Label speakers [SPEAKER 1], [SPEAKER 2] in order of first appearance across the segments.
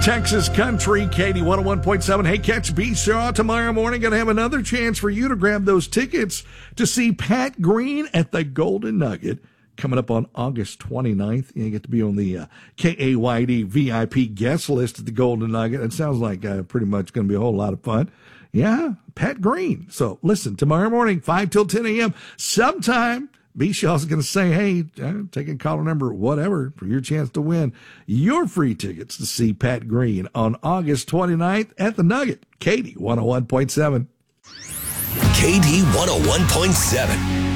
[SPEAKER 1] Texas Country, Katie 101.7. Hey, catch B. Shaw tomorrow morning. Going to have another chance for you to grab those tickets to see Pat Green at the Golden Nugget coming up on August 29th. You get to be on the KAYD VIP guest list at the Golden Nugget. It sounds like pretty much going to be a whole lot of fun. Yeah, Pat Green. So listen, tomorrow morning, 5 till 10 a.m. sometime, B. Shaw's going to say, hey, take a caller number, whatever, for your chance to win your free tickets to see Pat Green on August 29th at the Nugget. Katie 101.7.
[SPEAKER 2] KD 101.7.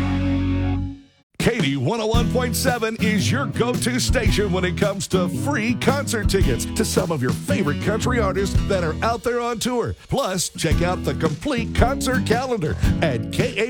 [SPEAKER 1] Katie 101.7 is your go-to station when it comes to free concert tickets to some of your favorite country artists that are out there on tour. Plus, check out the complete concert calendar at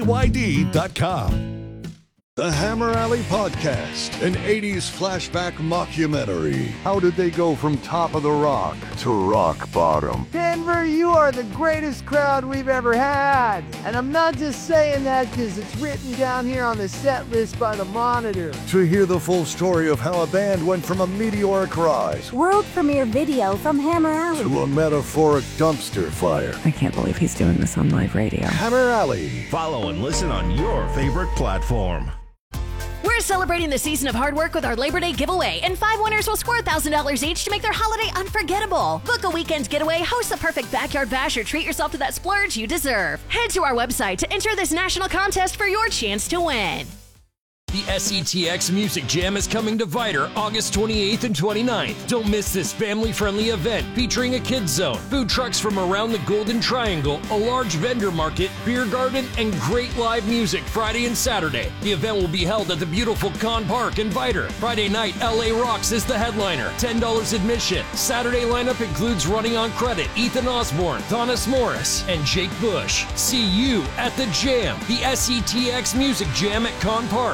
[SPEAKER 1] KAYD.com.
[SPEAKER 3] The Hammer Alley Podcast, an 80s flashback mockumentary. How did they go from top of the rock to rock bottom?
[SPEAKER 4] Denver, you are the greatest crowd we've ever had. And I'm not just saying that because it's written down here on the set list by the Monitor.
[SPEAKER 3] To hear the full story of how a band went from a meteoric rise,
[SPEAKER 5] world premiere video from Hammer Alley,
[SPEAKER 3] to a metaphoric dumpster fire.
[SPEAKER 6] I can't believe he's doing this on live radio.
[SPEAKER 3] Hammer Alley.
[SPEAKER 7] Follow and listen on your favorite platform.
[SPEAKER 8] We're celebrating the season of hard work with our Labor Day giveaway, and 5 winners will score $1,000 each to make their holiday unforgettable. Book a weekend getaway, host the perfect backyard bash, or treat yourself to that splurge you deserve. Head to our website to enter this national contest for your chance to win.
[SPEAKER 9] The SETX Music Jam is coming to Vidor August 28th and 29th. Don't miss this family-friendly event featuring a kids zone, food trucks from around the Golden Triangle, a large vendor market, beer garden, and great live music Friday and Saturday. The event will be held at the beautiful Con Park in Vidor. Friday night, LA Rocks is the headliner, $10 admission. Saturday lineup includes Running on Credit, Ethan Osborne, Thomas Morris, and Jake Bush. See you at the Jam, the SETX Music Jam at Con Park.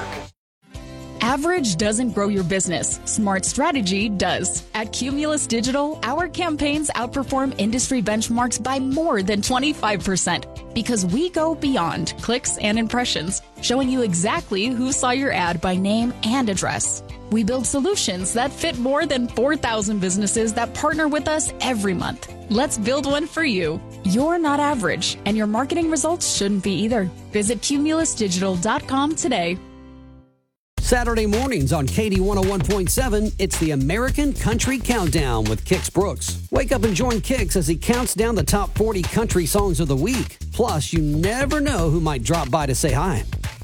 [SPEAKER 10] Average doesn't grow your business. Smart strategy does. At Cumulus Digital, our campaigns outperform industry benchmarks by more than 25% because we go beyond clicks and impressions, showing you exactly who saw your ad by name and address. We build solutions that fit more than 4,000 businesses that partner with us every month. Let's build one for you. You're not average, and your marketing results shouldn't be either. Visit cumulusdigital.com today.
[SPEAKER 11] Saturday mornings on KD 101.7, it's the American Country Countdown with Kix Brooks. Wake up and join Kix as he counts down the top 40 country songs of the week. Plus, you never know who might drop by to say hi.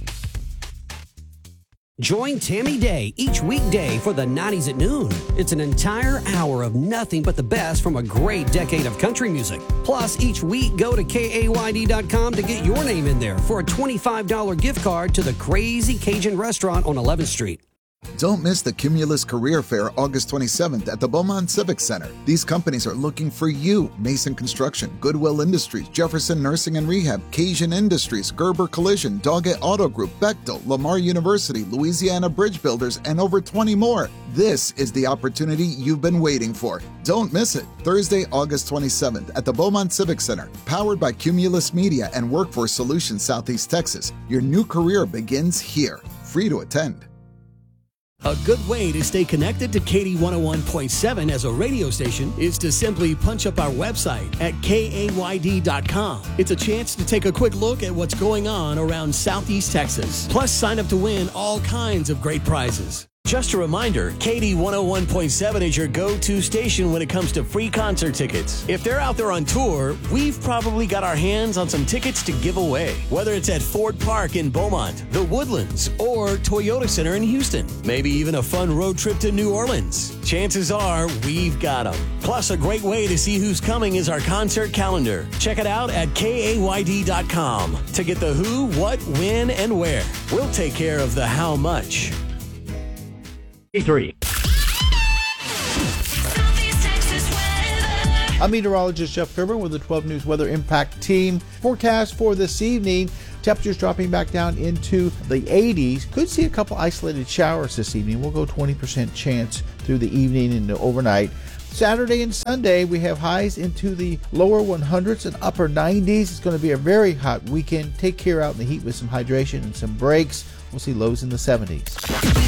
[SPEAKER 11] Join Tammy Day each weekday for the 90s at noon. It's an entire hour of nothing but the best from a great decade of country music. Plus, each week, go to KAYD.com to get your name in there for a $25 gift card to the Crazy Cajun Restaurant on 11th Street.
[SPEAKER 12] Don't miss the Cumulus Career Fair August 27th at the Beaumont Civic Center. These companies are looking for you. Mason Construction, Goodwill Industries, Jefferson Nursing and Rehab, Cajun Industries, Gerber Collision, Doggett Auto Group, Bechtel, Lamar University, Louisiana Bridge Builders, and over 20 more. This is the opportunity you've been waiting for. Don't miss it. Thursday, August 27th at the Beaumont Civic Center. Powered by Cumulus Media and Workforce Solutions Southeast Texas. Your new career begins here. Free to attend.
[SPEAKER 13] A good way to stay connected to KD 101.7 as a radio station is to simply punch up our website at KAYD.com. It's a chance to take a quick look at what's going on around Southeast Texas. Plus, sign up to win all kinds of great prizes. Just a reminder, KD 101.7 is your go-to station when it comes to free concert tickets. If they're out there on tour, we've probably got our hands on some tickets to give away. Whether it's at Ford Park in Beaumont, The Woodlands, or Toyota Center in Houston. Maybe even a fun road trip to New Orleans. Chances are we've got them. Plus, a great way to see who's coming is our concert calendar. Check it out at KAYD.com to get the who, what, when, and where. We'll take care of the how much.
[SPEAKER 14] 3.
[SPEAKER 15] I'm meteorologist Jeff Kerber with the 12 News Weather Impact Team. Forecast for this evening, temperatures dropping back down into the 80s. Could see a couple isolated showers this evening. We'll go 20% chance through the evening and overnight. Saturday and Sunday, we have highs into the lower 100s and upper 90s. It's going to be a very hot weekend. Take care out in the heat with some hydration and some breaks. We'll see lows in the 70s.